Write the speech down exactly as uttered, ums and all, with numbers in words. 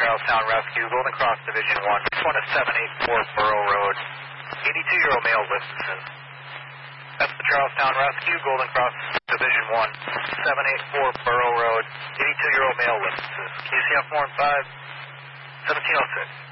Charlestown Rescue, Golden Cross Division one. This one is seven eight four Borough Road. eighty-two-year-old male lifted. That's the Charlestown Rescue, Golden Cross Division one, seven eight four Borough Road. eighty-two-year-old male lifted. Q C F four and five, seventeen oh six.